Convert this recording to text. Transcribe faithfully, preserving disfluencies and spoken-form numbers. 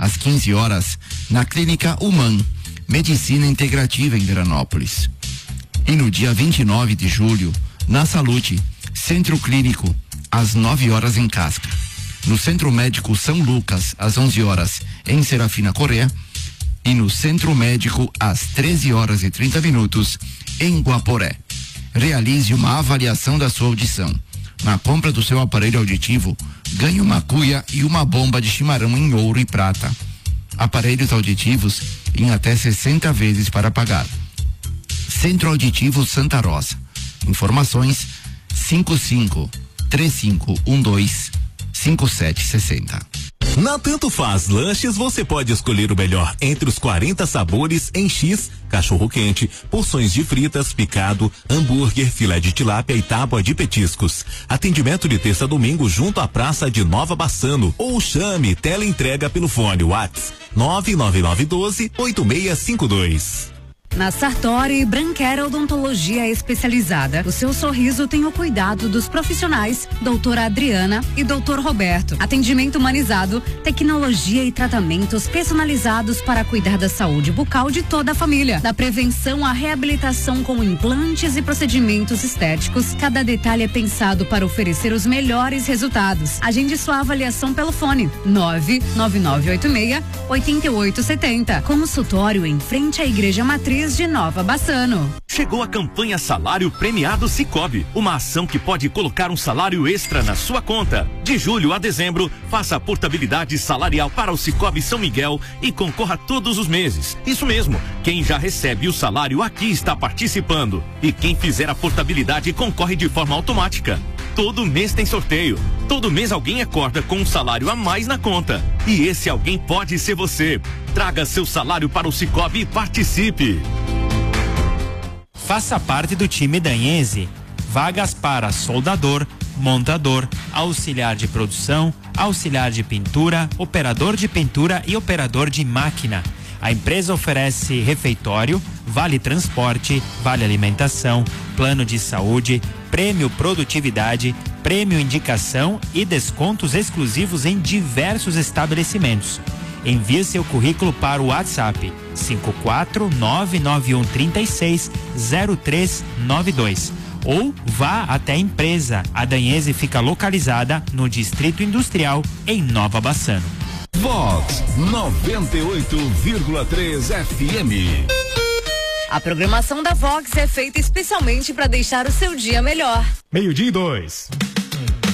às quinze horas, na Clínica Human, Medicina Integrativa em Veranópolis. E no dia vinte e nove de julho, na Salute, Centro Clínico, às nove horas em Casca. No Centro Médico São Lucas, às onze horas, em Serafina Corrêa. E no Centro Médico, às treze horas e trinta minutos, em Guaporé. Realize uma avaliação da sua audição. Na compra do seu aparelho auditivo, ganhe uma cuia e uma bomba de chimarrão em ouro e prata. Aparelhos auditivos em até sessenta vezes para pagar. Centro Auditivo Santa Rosa. Informações cinco cinco, três cinco um dois, cinco sete seis zero. Na Tanto Faz Lanches você pode escolher o melhor entre os quarenta sabores em X, cachorro quente, porções de fritas, picado, hambúrguer, filé de tilápia e tábua de petiscos. Atendimento de terça a domingo junto à Praça de Nova Bassano ou chame teleentrega pelo fone WhatsApp nove nove nove um dois, oito seis cinco dois. Na Sartori Branquera Odontologia Especializada, o seu sorriso tem o cuidado dos profissionais doutora Adriana e doutor Roberto. Atendimento humanizado, tecnologia e tratamentos personalizados para cuidar da saúde bucal de toda a família. Da prevenção à reabilitação com implantes e procedimentos estéticos, cada detalhe é pensado para oferecer os melhores resultados. Agende sua avaliação pelo fone nove nove nove oito seis, oito oito sete zero. Consultório em frente à Igreja Matriz de Nova Bassano. Chegou a campanha Salário Premiado Sicoob, uma ação que pode colocar um salário extra na sua conta. De julho a dezembro, faça a portabilidade salarial para o Sicoob São Miguel e concorra todos os meses. Isso mesmo, quem já recebe o salário aqui está participando. E quem fizer a portabilidade concorre de forma automática. Todo mês tem sorteio. Todo mês alguém acorda com um salário a mais na conta. E esse alguém pode ser você. Traga seu salário para o Sicoob e participe. Faça parte do time da Anhese. Vagas para soldador, montador, auxiliar de produção, auxiliar de pintura, operador de pintura e operador de máquina. A empresa oferece refeitório, vale transporte, vale alimentação, plano de saúde, prêmio produtividade, prêmio indicação e descontos exclusivos em diversos estabelecimentos. Envie seu currículo para o WhatsApp cinco quatro nove nove um três seis zero três nove dois ou vá até a empresa. A Danhese fica localizada no Distrito Industrial em Nova Bassano. Vox noventa e oito vírgula três F M. A programação da Vox é feita especialmente para deixar o seu dia melhor. Meio-dia e dois.